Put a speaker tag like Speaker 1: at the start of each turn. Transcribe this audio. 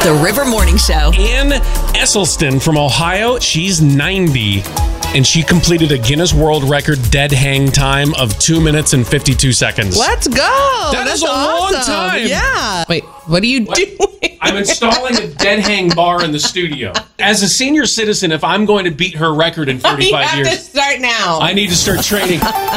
Speaker 1: The River Morning Show.
Speaker 2: Ann Esselstyn from Ohio, she's 90, and she completed a Guinness World Record dead hang time of 2 minutes and 52 seconds.
Speaker 3: Let's go.
Speaker 2: That's a
Speaker 3: awesome.
Speaker 2: long time.
Speaker 3: Yeah. Wait, what are you doing?
Speaker 2: I'm installing a dead hang bar in the studio. As a senior citizen, if I'm going to beat her record in 35
Speaker 3: You have
Speaker 2: years,
Speaker 3: to start now.
Speaker 2: I need to start training.